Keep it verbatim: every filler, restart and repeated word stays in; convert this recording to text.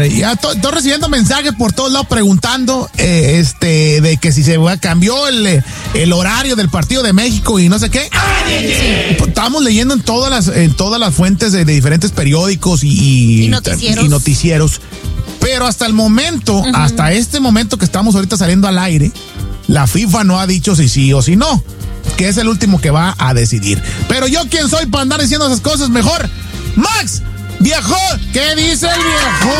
ya estoy recibiendo mensajes por todos lados preguntando eh, este de que si se cambió el, el horario del partido de México y no sé qué. Sí. Estábamos leyendo en todas las, en todas las fuentes de, de diferentes periódicos y, y, y, noticieros. y noticieros. Pero hasta el momento, uh-huh. hasta este momento que estamos ahorita saliendo al aire, la FIFA no ha dicho si sí o si no, que es el último que va a decidir. Pero yo, ¿quién soy para andar diciendo esas cosas? Mejor, Max, viejo, ¿qué dice el viejo?